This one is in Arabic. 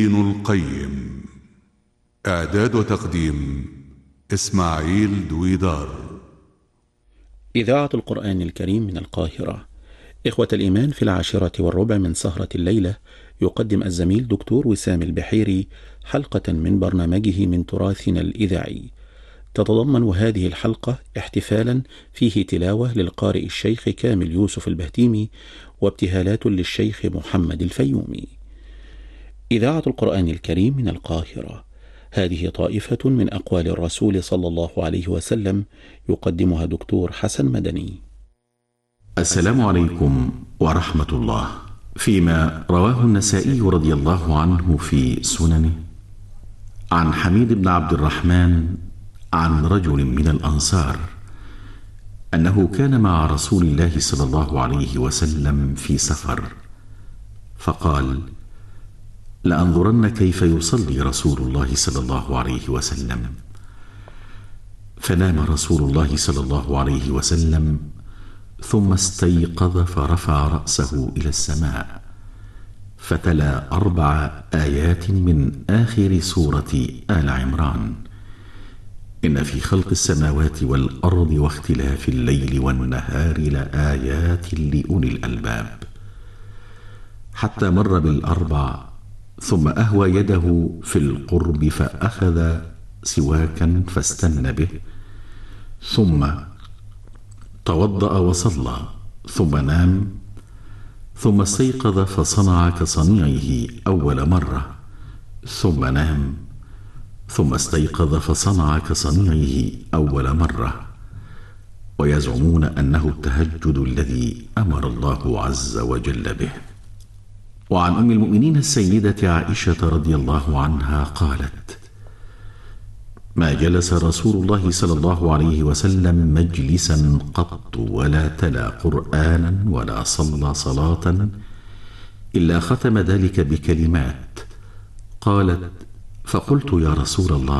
ابن القيم. إعداد وتقديم إسماعيل دويدار. إذاعة القرآن الكريم من القاهرة. إخوة الإيمان، في 10:15 من سهرة الليلة يقدم الزميل دكتور وسام البحيري حلقة من برنامجه من تراثنا الإذاعي. تتضمن هذه الحلقة احتفالا فيه تلاوة للقارئ الشيخ كامل يوسف البهتيمي وابتهالات للشيخ محمد الفيومي. إذاعة القرآن الكريم من القاهرة. هذه طائفة من أقوال الرسول صلى الله عليه وسلم يقدمها دكتور حسن مدني. السلام عليكم ورحمة الله. فيما رواه النسائي رضي الله عنه في سننه عن حميد بن عبد الرحمن عن رجل من الأنصار أنه كان مع رسول الله صلى الله عليه وسلم في سفر، فقال: لأنظرن كيف يصلي رسول الله صلى الله عليه وسلم. فنام رسول الله صلى الله عليه وسلم، ثم استيقظ فرفع رأسه إلى السماء، فتلا 4 آيات من آخر سورة آل عمران: إن في خلق السماوات والأرض واختلاف الليل والنهار لآيات لأولي الألباب، حتى مر بال4 ثم أهوى يده في القرب فأخذ سواكا فاستن به، ثم توضأ وصلى، ثم نام، ثم استيقظ فصنع كصنيعه أول مرة، ثم نام، ثم استيقظ فصنع كصنيعه أول مرة، ويزعمون أنه التهجد الذي أمر الله عز وجل به. وعن أم المؤمنين السيدة عائشة رضي الله عنها قالت: ما جلس رسول الله صلى الله عليه وسلم مجلسا قط ولا تلا قرآنا ولا صلى صلاة إلا ختم ذلك بكلمات. قالت: فقلت: يا رسول الله،